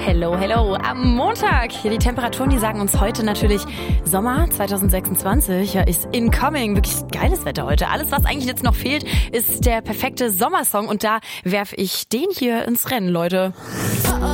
Hello, hello. Am Montag. Hier die Temperaturen, die sagen uns heute natürlich Sommer 2026. Ja, ist incoming. Wirklich geiles Wetter heute. Alles, was eigentlich jetzt noch fehlt, ist der perfekte Sommersong. Und da werfe ich den hier ins Rennen, Leute.